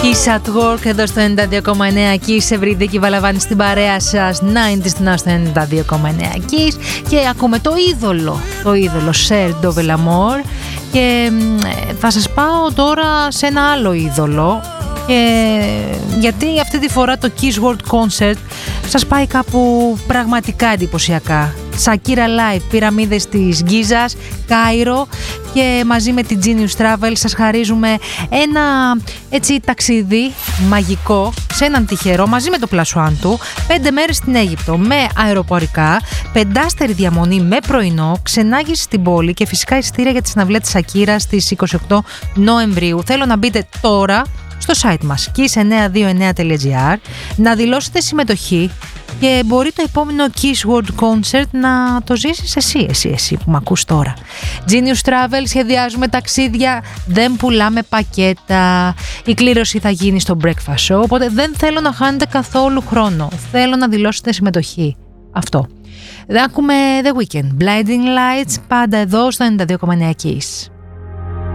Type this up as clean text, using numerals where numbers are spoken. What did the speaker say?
Kiss at Work εδώ στο 92,9 Kiss. Ευρύδικη Βαλαβάνη στην παρέα σας. 90's στο 92,9 Kiss. Και ακούμε το είδωλο Cher do Bellamore. Και θα σας πάω τώρα σε ένα άλλο είδωλο. Γιατί αυτή τη φορά το Kiss World Concert σας πάει κάπου πραγματικά εντυπωσιακά. Shakira Live, πυραμίδες της Γκίζας, Κάιρο, και μαζί με την Genius Travel σας χαρίζουμε ένα έτσι ταξίδι μαγικό σε έναν τυχερό μαζί με το Plus One του, 5 μέρες στην Αίγυπτο με αεροπορικά, 5άστερη διαμονή με πρωινό, ξενάγηση στην πόλη και φυσικά εισιτήρια για τη συναυλία της Shakira στις 28 Νοεμβρίου. Θέλω να μπείτε τώρα στο site μας kiss929.gr, να δηλώσετε συμμετοχή και μπορεί το επόμενο Kiss World Concert να το ζήσεις εσύ που με ακούς τώρα. Genius Travel, σχεδιάζουμε ταξίδια, δεν πουλάμε πακέτα. Η κλήρωση θα γίνει στο Breakfast Show, οπότε δεν θέλω να χάνετε καθόλου χρόνο. Θέλω να δηλώσετε συμμετοχή. Αυτό. Ακούμε The Weeknd, Blinding Lights, πάντα εδώ στο 92,9 Kiss.